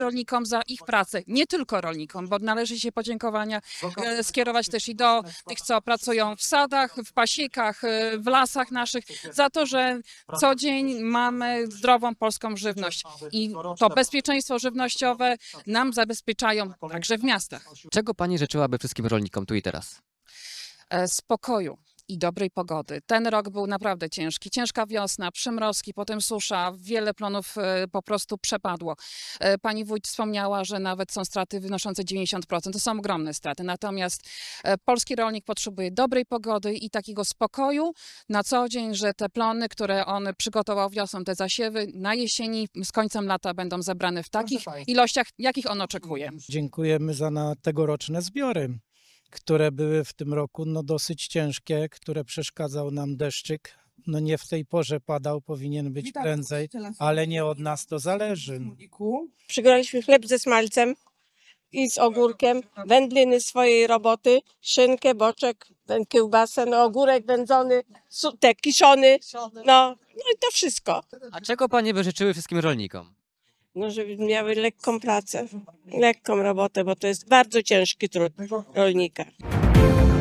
rolnikom za ich pracę, nie tylko rolnikom, bo należy się podziękowania skierować też i do tych, co pracują w sadach, w pasiekach, w lasach naszych, za to, że co dzień mamy zdrową polską żywność i to bezpieczeństwo żywnościowe nam zabezpieczają także w miastach. Czego pani życzyłaby wszystkim rolnikom tu i teraz? Spokoju i dobrej pogody. Ten rok był naprawdę ciężki. Ciężka wiosna, przymrozki, potem susza, wiele plonów po prostu przepadło. Pani wójt wspomniała, że nawet są straty wynoszące 90%. To są ogromne straty. Natomiast polski rolnik potrzebuje dobrej pogody i takiego spokoju na co dzień, że te plony, które on przygotował wiosną, te zasiewy na jesieni, z końcem lata będą zebrane w takich ilościach, jakich on oczekuje. Dziękujemy za tegoroczne zbiory, które były w tym roku dosyć ciężkie, które przeszkadzał nam deszczyk. Nie w tej porze padał, powinien być prędzej, ale nie od nas to zależy. Przygotowaliśmy chleb ze smalcem i z ogórkiem, wędliny swojej roboty, szynkę, boczek, kiełbasę, ogórek wędzony, kiszony, no i to wszystko. A czego panie by życzyły wszystkim rolnikom? Żeby miały lekką pracę, lekką robotę, bo to jest bardzo ciężki trud rolnika.